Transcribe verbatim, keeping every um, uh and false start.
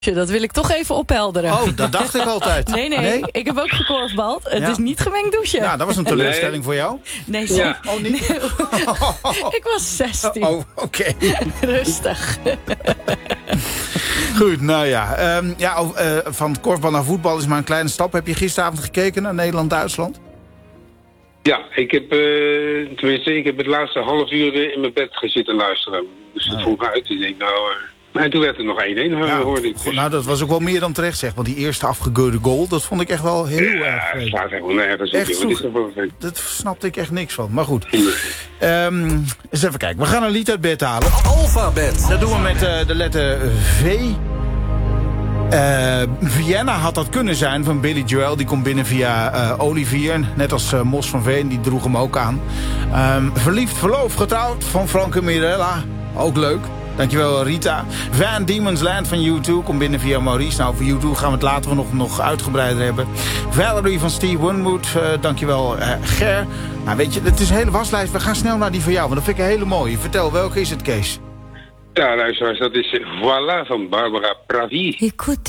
Dat wil ik toch even ophelderen. Oh, dat dacht ik altijd. Nee, nee, nee? Ik heb ook gekorfbald. Het ja. is niet gemengd douchen. Ja, dat was een teleurstelling nee. voor jou. Nee, sorry. Ja. Oh, niet? Nee. Ik was zestien. Oh, oké. Okay. Rustig. Goed, nou ja. Um, ja uh, van korfbal naar voetbal is maar een kleine stap. Heb je gisteravond gekeken naar Nederland-Duitsland? Ja, ik heb, uh, tenminste, ik heb het laatste half uur in mijn bed gezitten luisteren. Dus dat oh. vond ik uit. Ik denk, nou... Uh, en toen werd er nog één-één, ja, hoorde ik. Dus. Nou, dat was ook wel meer dan terecht, zeg. Want die eerste afgekeurde goal, dat vond ik echt wel heel ja, erg... Ja, slaat helemaal nergens echt op. Zo, dat snapte ik echt niks van. Maar goed. Um, eens even kijken. We gaan een lied uit bed halen. Alphabet. Dat doen we met uh, de letter V. Uh, Vienna had dat kunnen zijn van Billy Joel. Die komt binnen via uh, Olivier. Net als uh, Mos van Veen, die droeg hem ook aan. Um, verliefd, verloofd, getrouwd van Franke Mirella. Ook leuk. Dankjewel Rita. Van Diemen's Land van U twee komt binnen via Maurice. Nou, voor U twee gaan we het later nog, nog uitgebreider hebben. Valerie van Steve Winwood. Uh, dankjewel uh, Ger. Nou weet je, het is een hele waslijst. We gaan snel naar die van jou, want dat vind ik een hele mooie. Vertel, welke is het, Kees? Ja, luisteraars, dat is Voilà van Barbara Pravi. Écoutez.